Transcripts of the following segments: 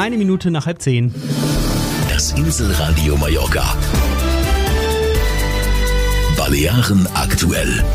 1 Minute nach 9:30. Das Inselradio Mallorca. Balearen aktuell.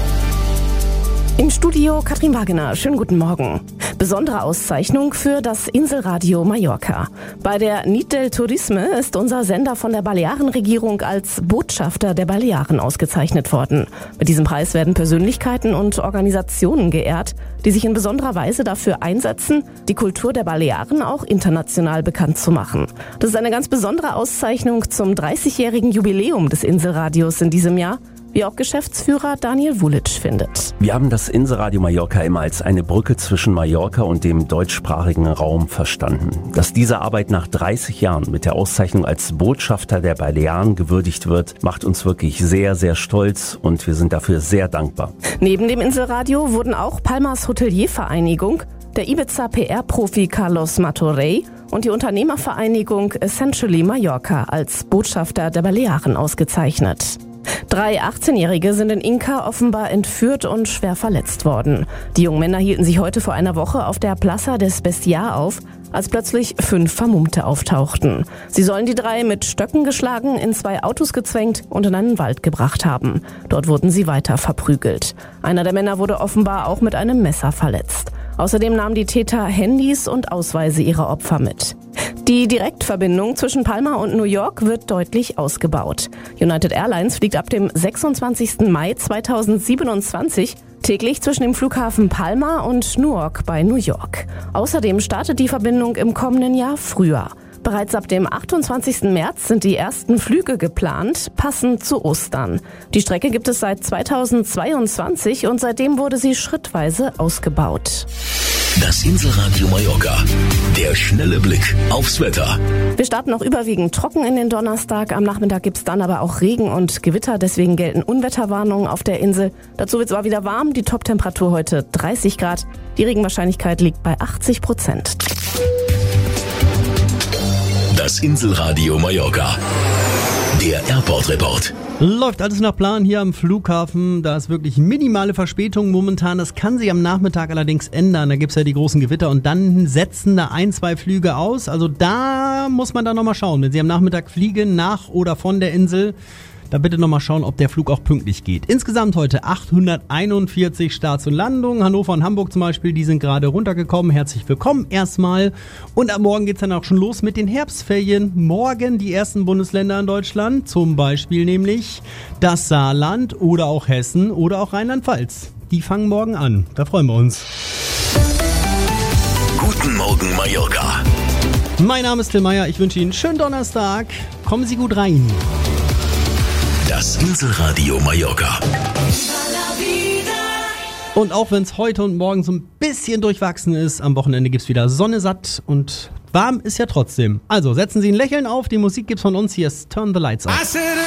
Im Studio Katrin Wagener. Schönen guten Morgen. Besondere Auszeichnung für das Inselradio Mallorca. Bei der Nit del Turisme ist unser Sender von der Balearenregierung als Botschafter der Balearen ausgezeichnet worden. Mit diesem Preis werden Persönlichkeiten und Organisationen geehrt, die sich in besonderer Weise dafür einsetzen, die Kultur der Balearen auch international bekannt zu machen. Das ist eine ganz besondere Auszeichnung zum 30-jährigen Jubiläum des Inselradios in diesem Jahr, wie auch Geschäftsführer Daniel Vulic findet. Wir haben das Inselradio Mallorca immer als eine Brücke zwischen Mallorca und dem deutschsprachigen Raum verstanden. Dass diese Arbeit nach 30 Jahren mit der Auszeichnung als Botschafter der Balearen gewürdigt wird, macht uns wirklich sehr, sehr stolz und wir sind dafür sehr dankbar. Neben dem Inselradio wurden auch Palmas Hoteliervereinigung, der Ibiza-PR-Profi Carlos Martorell und die Unternehmervereinigung Essentially Mallorca als Botschafter der Balearen ausgezeichnet. 3 18-Jährige sind in Inca offenbar entführt und schwer verletzt worden. Die jungen Männer hielten sich heute vor einer Woche auf der Plaza des Bestiar auf, als plötzlich 5 Vermummte auftauchten. Sie sollen die 3 mit Stöcken geschlagen, in 2 Autos gezwängt und in einen Wald gebracht haben. Dort wurden sie weiter verprügelt. Einer der Männer wurde offenbar auch mit einem Messer verletzt. Außerdem nahmen die Täter Handys und Ausweise ihrer Opfer mit. Die Direktverbindung zwischen Palma und New York wird deutlich ausgebaut. United Airlines fliegt ab dem 26. Mai 2027 täglich zwischen dem Flughafen Palma und Newark bei New York. Außerdem startet die Verbindung im kommenden Jahr früher. Bereits ab dem 28. März sind die ersten Flüge geplant, passend zu Ostern. Die Strecke gibt es seit 2022 und seitdem wurde sie schrittweise ausgebaut. Das Inselradio Mallorca. Der schnelle Blick aufs Wetter. Wir starten noch überwiegend trocken in den Donnerstag. Am Nachmittag gibt's dann aber auch Regen und Gewitter. Deswegen gelten Unwetterwarnungen auf der Insel. Dazu wird's aber wieder warm. Die Toptemperatur heute 30 Grad. Die Regenwahrscheinlichkeit liegt bei 80%. Das Inselradio Mallorca. Der Airport Report. Läuft alles nach Plan hier am Flughafen. Da ist wirklich minimale Verspätung momentan. Das kann sich am Nachmittag allerdings ändern. Da gibt's ja die großen Gewitter und dann setzen da 1, 2 Flüge aus. Also da muss man dann nochmal schauen. Wenn Sie am Nachmittag fliegen, nach oder von der Insel, da bitte nochmal schauen, ob der Flug auch pünktlich geht. Insgesamt heute 841 Starts und Landungen. Hannover und Hamburg zum Beispiel, die sind gerade runtergekommen. Herzlich willkommen erstmal. Und ab morgen geht's dann auch schon los mit den Herbstferien. Morgen die ersten Bundesländer in Deutschland, zum Beispiel nämlich das Saarland oder auch Hessen oder auch Rheinland-Pfalz. Die fangen morgen an. Da freuen wir uns. Guten Morgen Mallorca. Mein Name ist Till Meyer. Ich wünsche Ihnen einen schönen Donnerstag. Kommen Sie gut rein. Das Inselradio Mallorca. Und auch wenn es heute und morgen so ein bisschen durchwachsen ist, am Wochenende gibt's wieder Sonne satt und warm ist ja trotzdem. Also setzen Sie ein Lächeln auf, die Musik gibt's von uns, hier ist Turn the Lights Off.